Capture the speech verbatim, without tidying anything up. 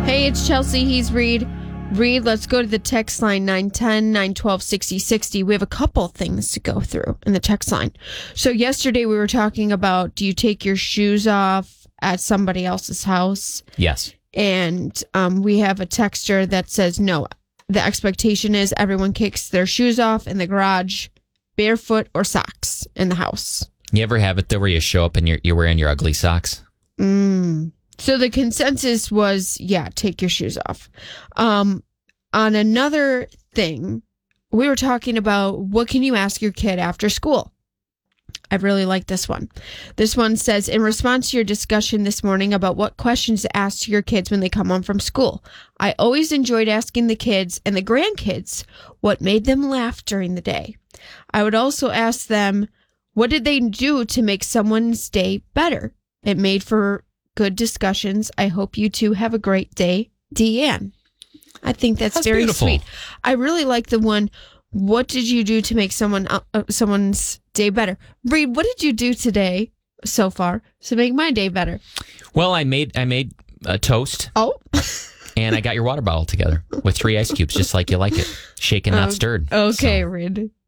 Hey, it's Chelsea. He's Reed. Reed, let's go to the text line nine one zero, nine one two, six zero six zero. We have a couple things to go through in the text line. So yesterday we were talking about, do you take your shoes off at somebody else's house? Yes. And um, we have a texter that says, no, the expectation is everyone kicks their shoes off in the garage, barefoot or socks in the house. You ever have it though where you show up and you're, you're wearing your ugly socks? Mm. So the consensus was, yeah, take your shoes off. Um, on another thing, we were talking about what can you ask your kid after school? I really like this one. This one says, in response to your discussion this morning about what questions to ask to your kids when they come home from school, I always enjoyed asking the kids and the grandkids what made them laugh during the day. I would also ask them, what did they do to make someone's day better? It made for good discussions. I hope you two have a great day, Deanne. I think that's, that's very beautiful. Sweet. I really like the one, what did you do to make someone uh, someone's day better? Reed, what did you do today so far to make my day better? Well, I made I made a toast. Oh. And I got your water bottle together with three ice cubes, just like you like it. Shaken, not um, stirred. Okay, so. Reed.